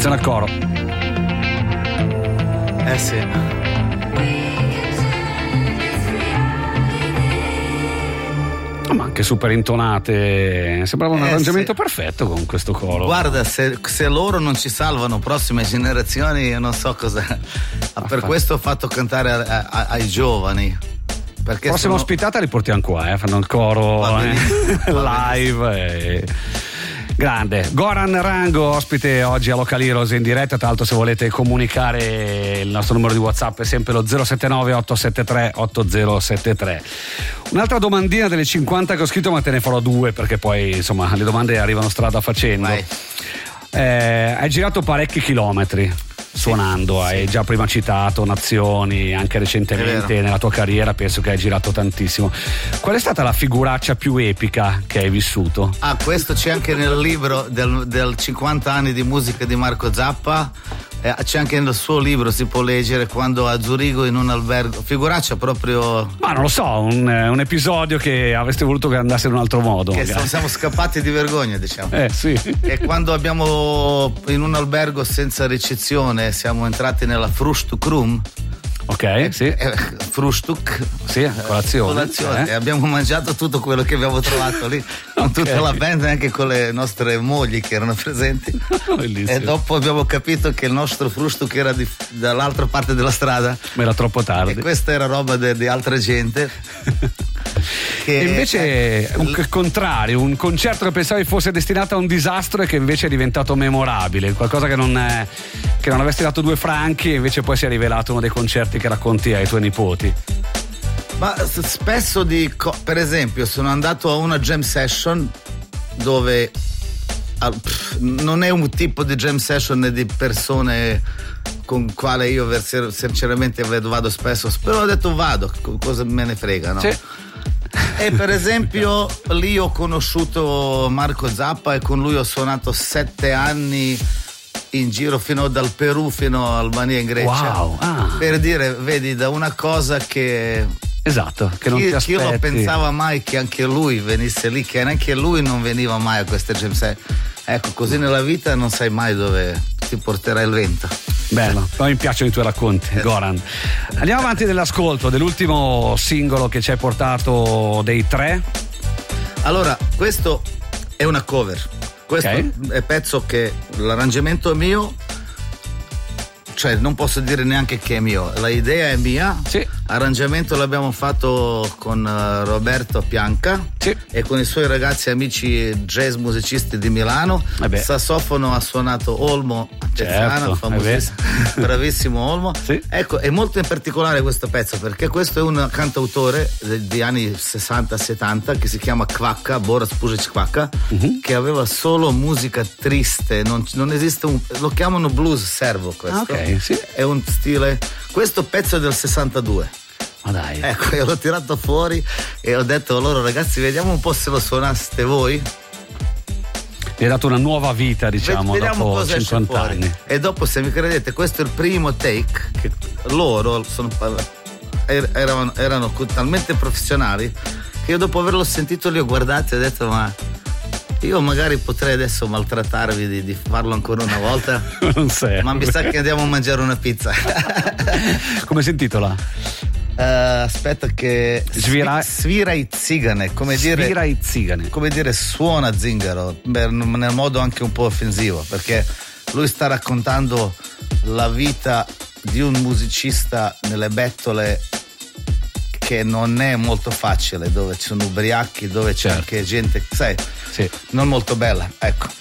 Attenzione al coro. Sì. Ma anche super intonate, sembrava un arrangiamento perfetto con questo coro. Guarda, se loro non ci salvano prossime generazioni, io non so cosa. Per questo ho fatto cantare ai giovani. Perché prossima ospitata li portiamo qua, fanno il coro live. Grande. Goran Rango, ospite oggi a Local Heroes in diretta. Tra l'altro, se volete comunicare, il nostro numero di WhatsApp è sempre lo 079 873 8073. Un'altra domandina delle 50 che ho scritto, ma te ne farò due perché poi insomma le domande arrivano strada facendo. Hai girato parecchi chilometri suonando, sì. Hai già prima citato nazioni, anche recentemente nella tua carriera penso che hai girato tantissimo. Qual è stata la figuraccia più epica che hai vissuto? Questo c'è anche nel libro del 50 anni di musica di Marco Zappa, c'è anche nel suo libro, si può leggere, quando a Zurigo in un albergo, figuraccia proprio. Ma non lo so, un episodio che avreste voluto che andasse in un altro modo. Che siamo scappati di vergogna, diciamo. Sì. E quando abbiamo in un albergo senza ricezione, siamo entrati nella Frühstück Room. Ok, sì. Frühstück. Sì, colazione. E abbiamo mangiato tutto quello che abbiamo trovato lì, con tutta la band, anche con le nostre mogli che erano presenti. Bellissimo. E dopo abbiamo capito che il nostro Frühstück era dall'altra parte della strada. Ma era troppo tardi. E questa era roba di altra gente. E invece il contrario, un concerto che pensavi fosse destinato a un disastro e che invece è diventato memorabile, qualcosa che non avresti dato 2 franchi e invece poi si è rivelato uno dei concerti che racconti ai tuoi nipoti. Ma spesso per esempio sono andato a una jam session dove non è un tipo di jam session di persone con quale io sinceramente vado spesso, però ho detto vado, cosa me ne frega, no? Sì. E per esempio lì ho conosciuto Marco Zappa e con lui ho suonato 7 anni in giro dal Perù fino all'Albania in Grecia. Wow. Per dire, vedi, da una cosa che esatto, che non ti aspetti. Chi lo pensava mai che anche lui venisse lì, che neanche lui non veniva mai a queste jam session. Ecco, così nella vita non sai mai dove ti porterà il vento. Bello, poi mi piacciono i tuoi racconti, Goran. Andiamo avanti nell'ascolto dell'ultimo singolo che ci hai portato dei 3. Allora, questo è una cover. Questo è pezzo che l'arrangiamento è mio, cioè non posso dire neanche che è mio, la idea è mia. Sì. Arrangiamento l'abbiamo fatto con Roberto Pianca, sì, e con i suoi ragazzi amici jazz musicisti di Milano. Sassofono ha suonato Olmo Cezzano, famosissimo, bravissimo Olmo. Sì. Ecco, è molto in particolare questo pezzo perché questo è un cantautore degli anni 60-70 che si chiama Kvaka, Boris Pužić Kvaka, che aveva solo musica triste, non esiste lo chiamano blues servo questo. Sì. È un stile, questo pezzo è del 62. Ma dai. Ecco, io l'ho tirato fuori e ho detto a loro, ragazzi, vediamo un po' se lo suonaste voi. Mi hai dato una nuova vita, diciamo, vediamo dopo cosa 50 anni. E dopo, se mi credete, questo è il primo take che loro erano talmente professionali che io dopo averlo sentito li ho guardati e ho detto, ma io magari potrei adesso maltrattarvi di farlo ancora una volta. Non sei. Ma mi sa che andiamo a mangiare una pizza. Come si intitola? Aspetta che Sviraj Cigane, come dire suona zingaro, nel modo anche un po' offensivo, perché lui sta raccontando la vita di un musicista nelle bettole che non è molto facile, dove ci sono ubriachi, dove c'è anche gente, sai, non molto bella, ecco.